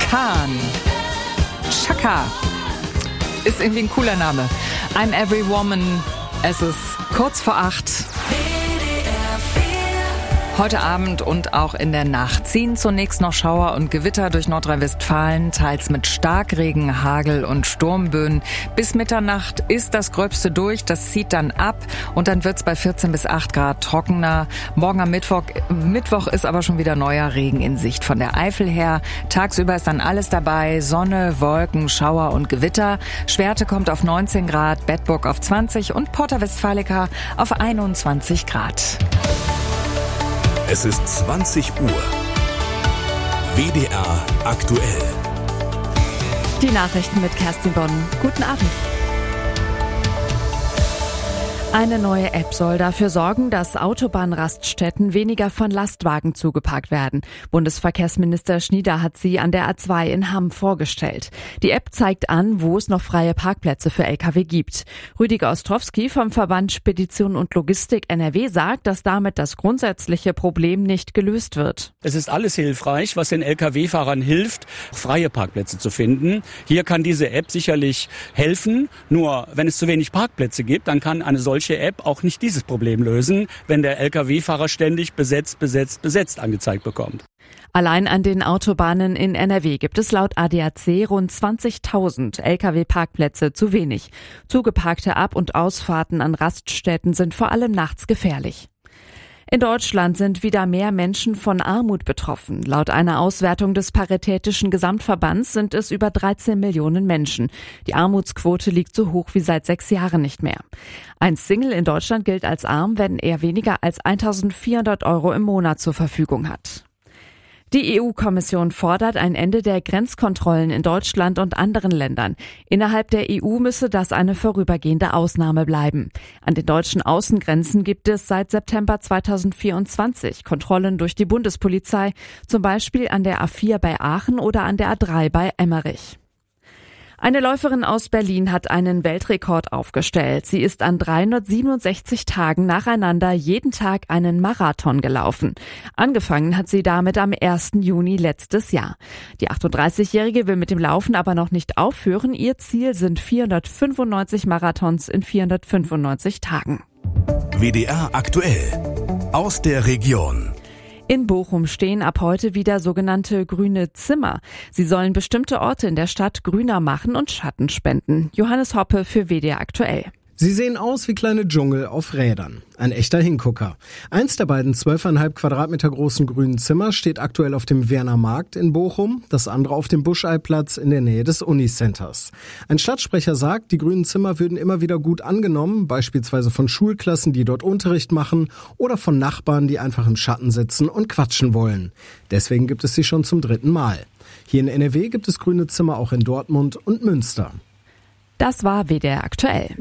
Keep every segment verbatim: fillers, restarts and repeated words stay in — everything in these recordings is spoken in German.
Khan. Chaka. Ist irgendwie ein cooler Name. I'm Every Woman. Es ist kurz vor acht. Heute Abend und auch in der Nacht ziehen zunächst noch Schauer und Gewitter durch Nordrhein-Westfalen, teils mit Starkregen, Hagel und Sturmböen. Bis Mitternacht ist das Gröbste durch, das zieht dann ab und dann wird's bei vierzehn bis acht Grad trockener. Morgen am Mittwoch, Mittwoch ist aber schon wieder neuer Regen in Sicht von der Eifel her. Tagsüber ist dann alles dabei, Sonne, Wolken, Schauer und Gewitter. Schwerte kommt auf neunzehn Grad, Bedburg auf zwanzig und Porta Westfalica auf einundzwanzig Grad. Es ist zwanzig Uhr. W D R aktuell. Die Nachrichten mit Kerstin Bonn. Guten Abend. Eine neue App soll dafür sorgen, dass Autobahnraststätten weniger von Lastwagen zugeparkt werden. Bundesverkehrsminister Schnieder hat sie an der A zwei in Hamm vorgestellt. Die App zeigt an, wo es noch freie Parkplätze für L K W gibt. Rüdiger Ostrowski vom Verband Spedition und Logistik N R W sagt, dass damit das grundsätzliche Problem nicht gelöst wird. Es ist alles hilfreich, was den L K W-Fahrern hilft, freie Parkplätze zu finden. Hier kann diese App sicherlich helfen. Nur wenn es zu wenig Parkplätze gibt, dann kann eine solche App auch nicht dieses Problem lösen, wenn der L K W-Fahrer ständig besetzt, besetzt, besetzt angezeigt bekommt. Allein an den Autobahnen in N R W gibt es laut A D A C rund zwanzigtausend L K W-Parkplätze zu wenig. Zugeparkte Ab- und Ausfahrten an Raststätten sind vor allem nachts gefährlich. In Deutschland sind wieder mehr Menschen von Armut betroffen. Laut einer Auswertung des Paritätischen Gesamtverbands sind es über dreizehn Millionen Menschen. Die Armutsquote liegt so hoch wie seit sechs Jahren nicht mehr. Ein Single in Deutschland gilt als arm, wenn er weniger als eintausendvierhundert Euro im Monat zur Verfügung hat. Die E U-Kommission fordert ein Ende der Grenzkontrollen in Deutschland und anderen Ländern. Innerhalb der E U müsse das eine vorübergehende Ausnahme bleiben. An den deutschen Außengrenzen gibt es seit September zweitausendvierundzwanzig Kontrollen durch die Bundespolizei, zum Beispiel an der A vier bei Aachen oder an der A drei bei Emmerich. Eine Läuferin aus Berlin hat einen Weltrekord aufgestellt. Sie ist an dreihundertsiebenundsechzig Tagen nacheinander jeden Tag einen Marathon gelaufen. Angefangen hat sie damit am ersten Juni letztes Jahr. Die achtunddreißigjährige will mit dem Laufen aber noch nicht aufhören. Ihr Ziel sind vierhundertfünfundneunzig Marathons in vierhundertfünfundneunzig Tagen. W D R aktuell. Aus der Region. In Bochum stehen ab heute wieder sogenannte grüne Zimmer. Sie sollen bestimmte Orte in der Stadt grüner machen und Schatten spenden. Johannes Hoppe für W D R aktuell. Sie sehen aus wie kleine Dschungel auf Rädern. Ein echter Hingucker. Eins der beiden zwölfeinhalb Quadratmeter großen grünen Zimmer steht aktuell auf dem Werner Markt in Bochum, das andere auf dem Buscheiplatz in der Nähe des Unicenters. Ein Stadtsprecher sagt, die grünen Zimmer würden immer wieder gut angenommen, beispielsweise von Schulklassen, die dort Unterricht machen, oder von Nachbarn, die einfach im Schatten sitzen und quatschen wollen. Deswegen gibt es sie schon zum dritten Mal. Hier in N R W gibt es grüne Zimmer auch in Dortmund und Münster. Das war W D R aktuell.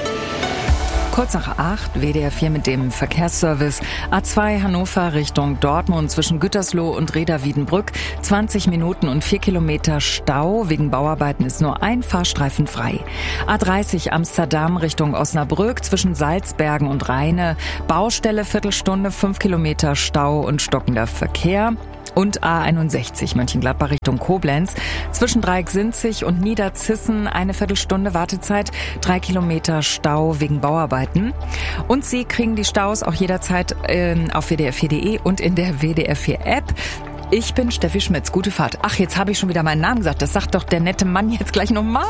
Kurz nach acht, W D R vier mit dem Verkehrsservice. A zwei Hannover Richtung Dortmund zwischen Gütersloh und Reda-Wiedenbrück. zwanzig Minuten und vier Kilometer Stau. Wegen Bauarbeiten ist nur ein Fahrstreifen frei. A dreißig Amsterdam Richtung Osnabrück zwischen Salzbergen und Rheine. Baustelle Viertelstunde, fünf Kilometer Stau und stockender Verkehr. Und A einundsechzig Mönchengladbach Richtung Koblenz. Zwischen Dreiecksinzig und Niederzissen eine Viertelstunde Wartezeit, drei Kilometer Stau wegen Bauarbeiten. Und Sie kriegen die Staus auch jederzeit äh, auf W D R vier Punkt de und in der W D R vier App. Ich bin Steffi Schmitz. Gute Fahrt. Ach, jetzt habe ich schon wieder meinen Namen gesagt. Das sagt doch der nette Mann jetzt gleich nochmal.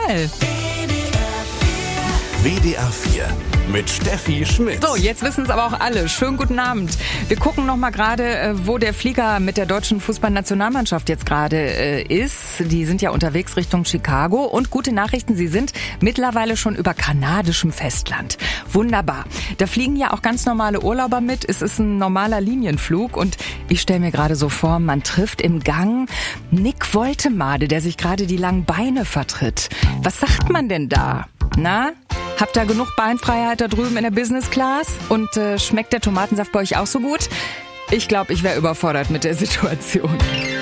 W D R vier mit Steffi Schmitz. So, jetzt wissen es aber auch alle. Schönen guten Abend. Wir gucken noch mal gerade, wo der Flieger mit der deutschen Fußballnationalmannschaft jetzt gerade äh, ist. Die sind ja unterwegs Richtung Chicago. Und gute Nachrichten, sie sind mittlerweile schon über kanadischem Festland. Wunderbar. Da fliegen ja auch ganz normale Urlauber mit. Es ist ein normaler Linienflug. Und ich stelle mir gerade so vor, man trifft im Gang Nick Woltemade, der sich gerade die langen Beine vertritt. Was sagt man denn da? Na? Habt ihr genug Beinfreiheit da drüben in der Business Class? Und äh, schmeckt der Tomatensaft bei euch auch so gut? Ich glaube, ich wäre überfordert mit der Situation.